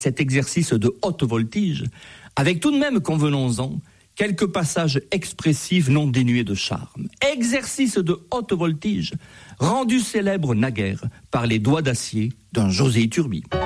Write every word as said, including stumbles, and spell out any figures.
cet exercice de haute voltige, avec tout de même, convenons-en, quelques passages expressifs non dénués de charme. Exercice de haute voltige, rendu célèbre naguère par les doigts d'acier d'un José Iturbi.